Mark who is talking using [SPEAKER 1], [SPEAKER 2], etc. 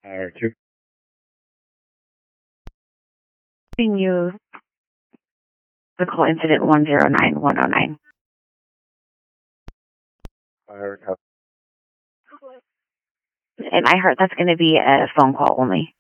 [SPEAKER 1] Fire 2.
[SPEAKER 2] Giving you the call incident 109109.
[SPEAKER 1] Fire 2.
[SPEAKER 2] And I heard that's going to be a phone call only.